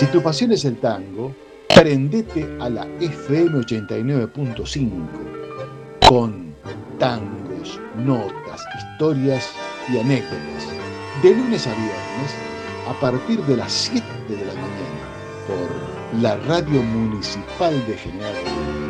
Si tu pasión es el tango, prendete a la FM 89.5 con tangos, notas, historias y anécdotas. De lunes a viernes, a partir de las 7 de la mañana, por la Radio Municipal de General.